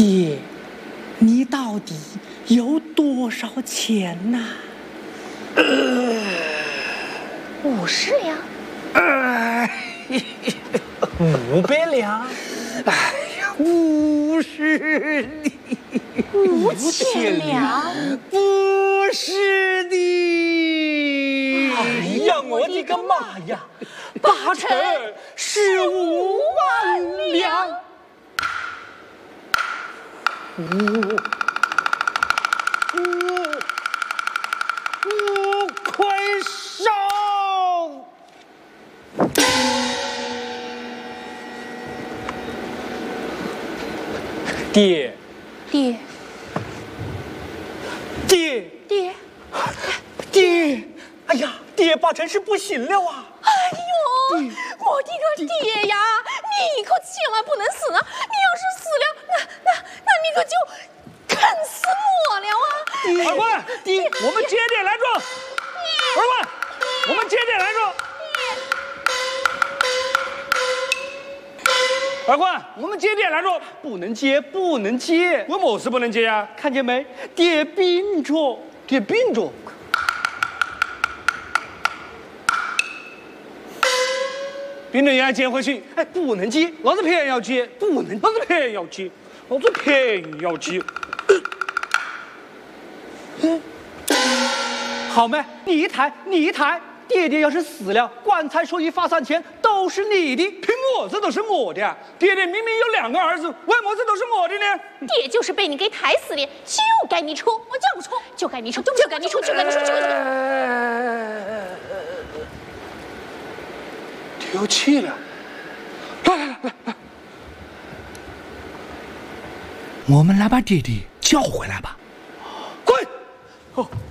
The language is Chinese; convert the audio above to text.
爹，你到底有多少钱呐 ？50两。 500两。 哎呀，50的 ，5000两。 不是的。 哎呀，我的个妈呀！8成15万两。 快上！ 爹， 爹， 哎呀，爹8成是不行了啊！ 哎呦，我的个爹呀！你可千万不能死啊！你要是死了，那你可就啃死我了啊！ 二官，我们接点拦住！二官，我们接点拦住！二官，我们接点拦住！不能接，不能接！ 为么事不能接呀？ 看见没？爹病着，爹病着。 病人要接回去， 哎，不能接， 老子偏要接， 不能， 老子偏要接，老子偏要接。 好没？你一抬，爹爹要是死了，棺材收益发散钱都是你的， 凭么子都是我的？爹爹明明有2个儿子，为么子都是我的呢？ 爹就是被你给抬死的，就该你出，我就不出，就该你出，就该你出，就该你出，就该你出。 丢气了！来， 我们来把爹爹叫回来吧。 滚！哦。